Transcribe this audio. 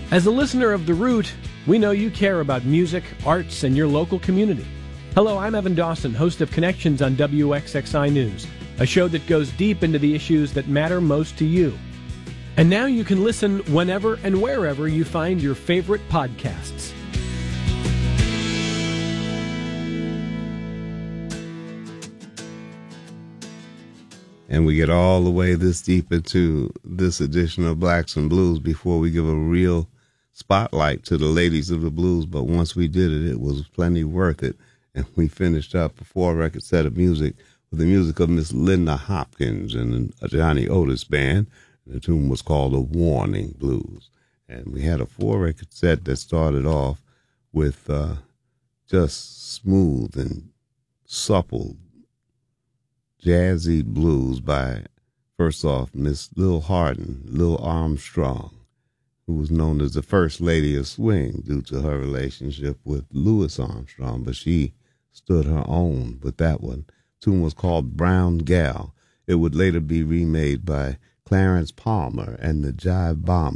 As a listener of The Root, we know you care about music, arts, and your local community. Hello, I'm Evan Dawson, host of Connections on WXXI News, a show that goes deep into the issues that matter most to you. And now you can listen whenever and wherever you find your favorite podcasts. And we get all the way this deep into this edition of Blacks and Blues before we give a real spotlight to the ladies of the blues. But once we did it, it was plenty worth it. And we finished up a 4-record set of music with the music of Miss Linda Hopkins and a Johnny Otis band. The tune was called The Warning Blues. And we had a 4-record set that started off with just smooth and supple jazzy blues by, first off, Miss Lil Hardin, Lil Armstrong, who was known as the First Lady of Swing due to her relationship with Louis Armstrong, but she stood her own with that one. The tune was called Brown Gal. It would later be remade by Clarence Palmer and the Jive Bombers.